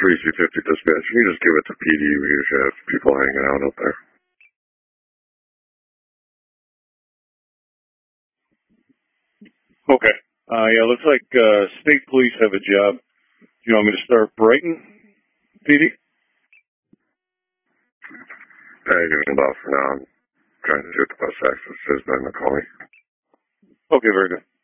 3250 dispatch. You can just give it to PD. We usually have people hanging out up there. Okay. Yeah, looks like state police have a job. Do you want me to start Brighton, PD? Give me about for now. I'm trying to get the bus access. Says by McCauley. Okay, very good.